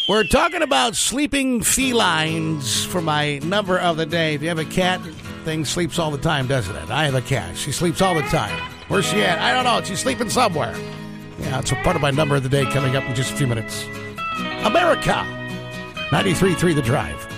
We're talking about sleeping felines for my number of the day. If you have a cat, thing sleeps all the time, doesn't it? I have a cat. She sleeps all the time. Where's she at? I don't know. She's sleeping somewhere. Yeah, it's a part of my number of the day coming up in just a few minutes. America. 93.3 The Drive.